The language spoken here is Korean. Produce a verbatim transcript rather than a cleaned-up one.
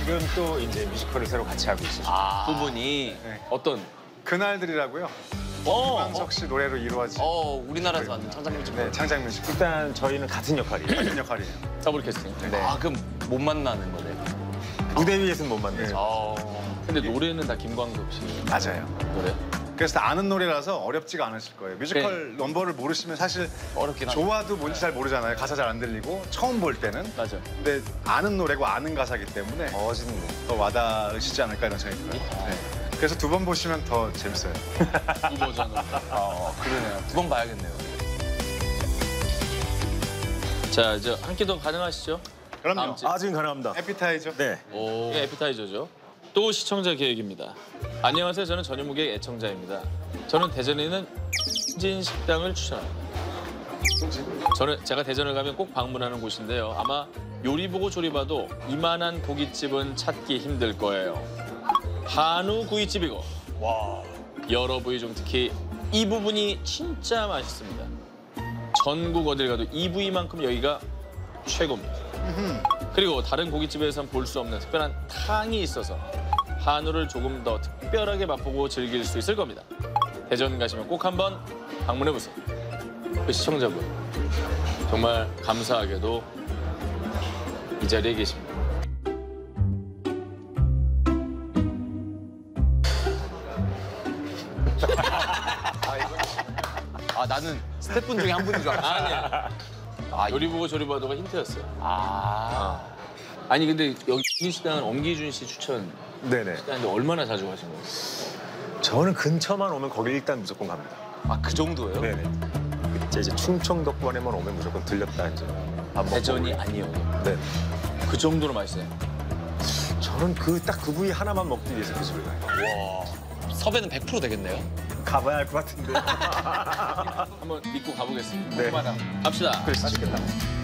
지금 또 이제 뮤지컬을 새로 같이 하고 있어요. 아, 두 분이 네. 어떤? 그날들이라고요. 어, 김광석 씨 노래로 이루어진 어, 우리나라에서 만든 창작뮤지컬. 네, 창작 뮤지컬 일단 저희는 같은 역할이에요. 같은 역할이에요. 더블 캐스팅. 네. 아, 그럼 못 만나는 거네. 무대 위에서는 못 만나죠. 네. 어. 근데 노래는 다 김광석 씨 맞아요. 노래? 그래서 다 아는 노래라서 어렵지가 않으실 거예요. 뮤지컬 넘버를 모르시면 사실 어렵긴 하죠. 좋아도 뭔지 잘 모르잖아요. 가사 잘 안 들리고 처음 볼 때는. 맞아. 근데 아는 노래고 아는 가사기 때문에 더 진네. 더 와닿으시지 않을까 이런 생각이 들어요. 네. 그래서 두 번 보시면 더 재밌어요. 이 버전으로. 어, 그러네요. 두 번 봐야겠네요. 자, 이제 한 끼 더 가능하시죠? 그럼요. 다음 주. 아, 지금 가능합니다. 에피타이저. 네. 오. 이게 에피타이저죠. 또 시청자 계획입니다. 안녕하세요. 저는 전현무의 애청자입니다. 저는 대전에 있는 진 식당을 추천합니다. 저는 제가 대전을 가면 꼭 방문하는 곳인데요. 아마 요리 보고 조리 봐도 이만한 고깃집은 찾기 힘들 거예요. 한우 구이집이고 와. 여러 부위 중 특히 이 부분이 진짜 맛있습니다. 전국 어딜 가도 이 부위만큼 여기가 최고입니다. 그리고 다른 고깃집에선 볼 수 없는 특별한 탕이 있어서 한우를 조금 더 특별하게 맛보고 즐길 수 있을 겁니다. 대전 가시면 꼭 한번 방문해보세요. 그 시청자분, 정말 감사하게도 이 자리에 계십니다. 아, 나는 스태프분 중에 한 분인 줄 알았어. 아니야. 아, 요리 보고 조리 봐도가 힌트였어요. 아. 아니, 근데 여기 이 식당은 엄기준 씨 추천 네네. 식당인데 얼마나 자주 가신 거예요? 저는 근처만 오면 거기 일단 무조건 갑니다. 아, 그 정도예요? 네네. 이제 이제 충청도권에만 오면 무조건 들렸다 이제. 밥 먹고 대전이 오고. 아니어도. 네. 그 정도로 맛있어요. 저는 그 딱 그 부위 하나만 먹기 위해서 그 집을 가요. 와. 섭외는 백 퍼센트 되겠네요? 가봐야 할 것 같은데. 한번 믿고 가보겠습니다. 네. 갑시다. 그래, 맛있겠다.